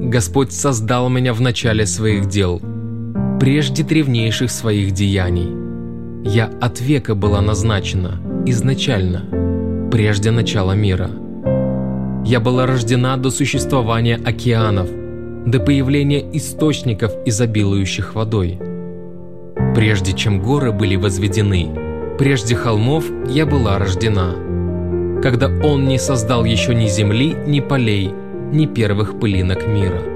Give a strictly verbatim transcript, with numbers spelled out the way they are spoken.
Господь создал меня в начале своих дел, прежде древнейших своих деяний. Я от века была назначена, изначально, прежде начала мира. Я была рождена до существования океанов, до появления источников, изобилующих водой. Прежде чем горы были возведены, прежде холмов я была рождена, когда Он не создал еще ни земли, ни полей, ни первых пылинок мира.